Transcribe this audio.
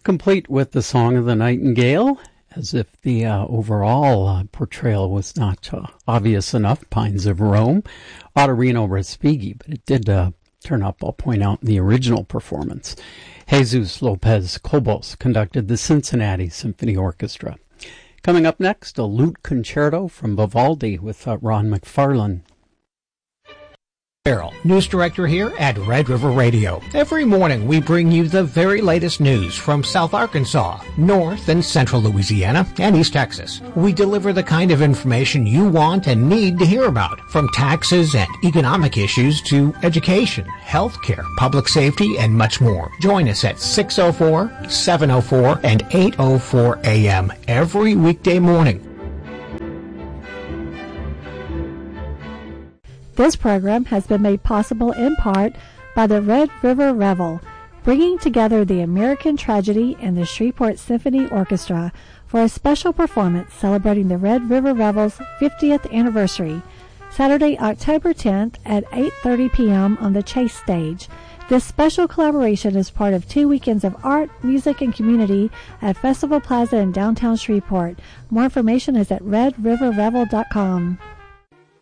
Complete with the Song of the Nightingale, as if the overall portrayal was not obvious enough, Pines of Rome, Ottorino Respighi, but it did turn up, I'll point out, in the original performance. Jesus Lopez Cobos conducted the Cincinnati Symphony Orchestra. Coming up next, a lute concerto from Vivaldi with Ron McFarlane. Carol, news director here at Red River Radio. Every morning we bring you the very latest news from South Arkansas, North and Central Louisiana, and East Texas. We deliver the kind of information you want and need to hear about, from taxes and economic issues to education, healthcare, public safety, and much more. Join us at 6:04, 7:04, and 8:04 a.m. every weekday morning. This program has been made possible in part by the Red River Revel, bringing together the American Tragedy and the Shreveport Symphony Orchestra for a special performance celebrating the Red River Revel's 50th anniversary, Saturday, October 10th at 8:30 p.m. on the Chase Stage. This special collaboration is part of 2 weekends of art, music, and community at Festival Plaza in downtown Shreveport. More information is at redriverrevel.com.